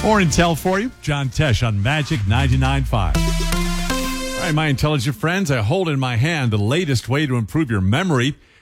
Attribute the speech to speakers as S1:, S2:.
S1: More intel for you. John Tesh on Magic 99.5. All right, my intelligent friends, I hold in my hand the latest way to improve your memory.